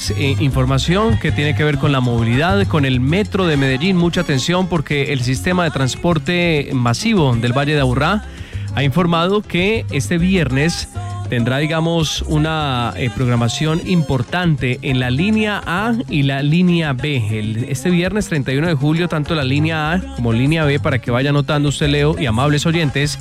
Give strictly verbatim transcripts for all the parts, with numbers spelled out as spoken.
pues eh, información que tiene que ver con la movilidad, con el metro de Medellín. Mucha atención porque el sistema de transporte masivo del Valle de Aburrá ha informado que este viernes tendrá, digamos, una eh, programación importante en la línea A y la línea B. El, este viernes treinta y uno de julio, tanto la línea A como línea B, para que vaya anotando usted, Leo, y amables oyentes,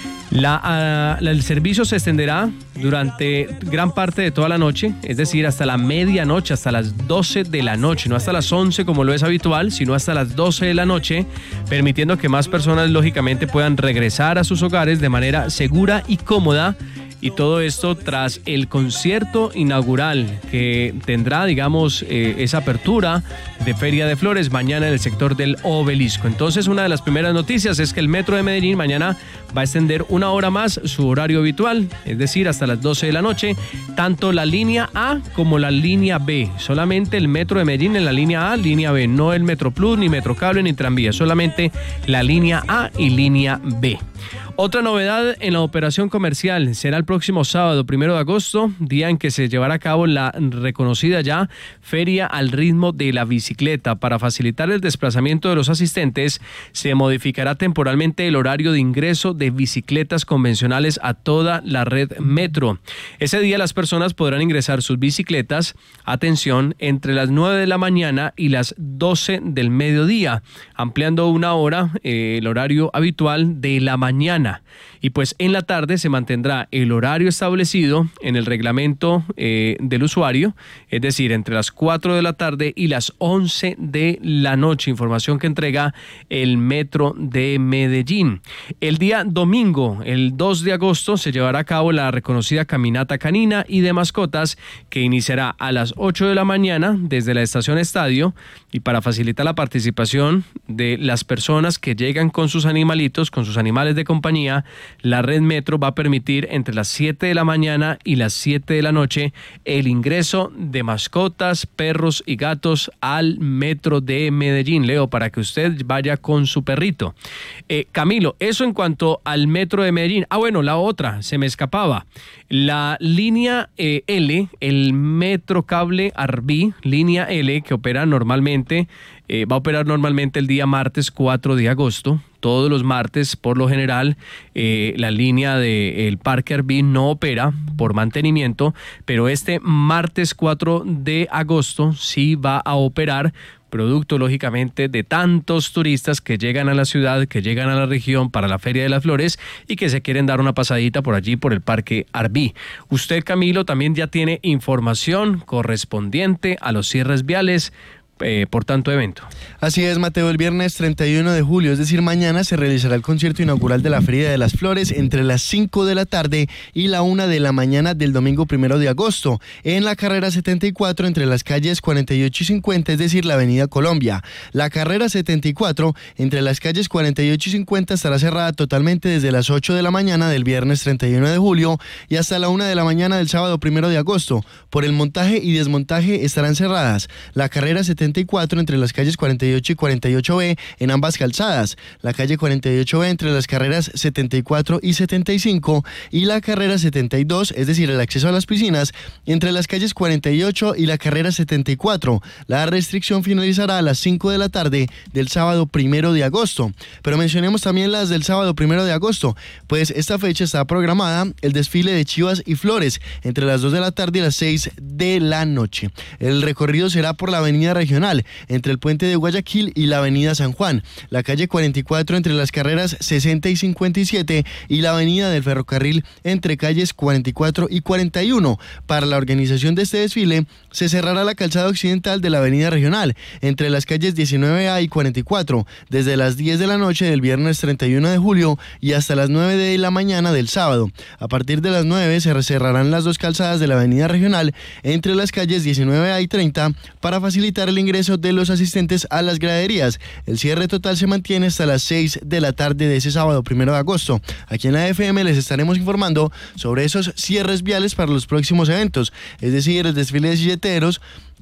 la, uh, la, el servicio se extenderá durante gran parte de toda la noche, es decir, hasta la medianoche, hasta las doce de la noche, no hasta las once como lo es habitual, sino hasta las doce de la noche, permitiendo que más personas, lógicamente, puedan regresar a sus hogares de manera segura y cómoda. Y todo esto tras el concierto inaugural que tendrá, digamos, eh, esa apertura de Feria de Flores mañana en el sector del Obelisco. Entonces, una de las primeras noticias es que el Metro de Medellín mañana va a extender una hora más su horario habitual, es decir, hasta las doce de la noche, tanto la línea A como la línea B. Solamente el Metro de Medellín en la línea A, línea B, no el Metro Plus, ni Metrocable, ni Tranvía, solamente la línea A y línea B. Otra novedad en la operación comercial será el próximo sábado, primero de agosto, día en que se llevará a cabo la reconocida ya Feria al Ritmo de la Bicicleta. Para facilitar el desplazamiento de los asistentes, se modificará temporalmente el horario de ingreso de bicicletas convencionales a toda la red Metro. Ese día las personas podrán ingresar sus bicicletas, atención, entre las nueve de la mañana y las doce del mediodía, ampliando una hora eh, el horario habitual de la mañana. Y pues en la tarde se mantendrá el horario establecido en el reglamento eh, del usuario, es decir, entre las cuatro de la tarde y las once de la noche, información que entrega el Metro de Medellín. El día domingo, el dos de agosto, se llevará a cabo la reconocida caminata canina y de mascotas que iniciará a las ocho de la mañana desde la estación Estadio, y para facilitar la participación de las personas que llegan con sus animalitos, con sus animales de compañía, la red Metro va a permitir entre las siete de la mañana y las siete de la noche el ingreso de mascotas, perros y gatos al Metro de Medellín, Leo, para que usted vaya con su perrito. Eh, Camilo, eso en cuanto al Metro de Medellín. Ah, bueno, la otra, se me escapaba. La línea eh, L, el Metrocable Arví, línea L, que opera normalmente, eh, va a operar normalmente el día martes cuatro de agosto. Todos los martes, por lo general, eh, la línea del Parque Arví no opera por mantenimiento, pero este martes cuatro de agosto sí va a operar, producto, lógicamente, de tantos turistas que llegan a la ciudad, que llegan a la región para la Feria de las Flores y que se quieren dar una pasadita por allí, por el Parque Arví. Usted, Camilo, también ya tiene información correspondiente a los cierres viales Eh, por tanto evento. Así es, Mateo, el viernes treinta y uno de julio, es decir, mañana, se realizará el concierto inaugural de la Feria de las Flores entre las cinco de la tarde y la una de la mañana del domingo primero de agosto, en la carrera setenta y cuatro entre las calles cuarenta y ocho y cincuenta, es decir, la avenida Colombia. La carrera setenta y cuatro entre las calles cuarenta y ocho y cincuenta estará cerrada totalmente desde las ocho de la mañana del viernes treinta y uno de julio y hasta la una de la mañana del sábado primero de agosto. Por el montaje y desmontaje estarán cerradas la carrera setenta y cuatro entre las calles cuarenta y ocho y cuarenta y ocho B en ambas calzadas, la calle cuarenta y ocho B entre las carreras setenta y cuatro y setenta y cinco y la carrera setenta y dos, es decir, el acceso a las piscinas, entre las calles cuarenta y ocho y la carrera setenta y cuatro. La restricción finalizará a las cinco de la tarde del sábado primero de agosto. Pero mencionemos también las del sábado primero de agosto, pues esta fecha está programada el desfile de chivas y flores entre las dos de la tarde y las seis de la noche. El recorrido será por la avenida regional entre el puente de Guayaquil y la avenida San Juan, la calle cuarenta y cuatro entre las carreras sesenta y cincuenta y siete y la avenida del Ferrocarril entre calles cuarenta y cuatro y cuarenta y uno. Para la organización de este desfile se cerrará la calzada occidental de la avenida regional entre las calles diecinueve A y cuarenta y cuatro desde las diez de la noche del viernes treinta y uno de julio y hasta las nueve de la mañana del sábado. A partir de las nueve se cerrarán las dos calzadas de la avenida regional entre las calles diecinueve A y treinta para facilitar el ingreso de los asistentes a las graderías. El cierre total se mantiene hasta las seis de la tarde de ese sábado primero de agosto. Aquí en la F M les estaremos informando sobre esos cierres viales para los próximos eventos, es decir, el desfile de silleteros,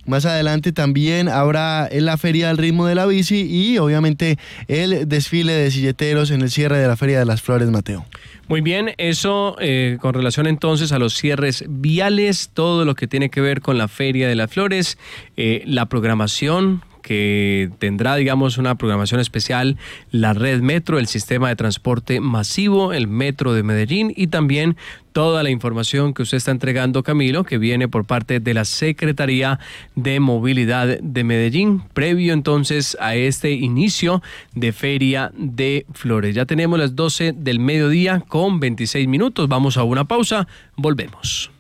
Más adelante también habrá la Feria del Ritmo de la Bici y obviamente el desfile de silleteros en el cierre de la Feria de las Flores, Mateo. Muy bien, eso eh, con relación entonces a los cierres viales, todo lo que tiene que ver con la Feria de las Flores, eh, la programación que tendrá, digamos, una programación especial, la red metro, el sistema de transporte masivo, el metro de Medellín y también toda la información que usted está entregando, Camilo, que viene por parte de la Secretaría de Movilidad de Medellín, previo entonces a este inicio de Feria de Flores. Ya tenemos las doce del mediodía con veintiséis minutos, vamos a una pausa, volvemos.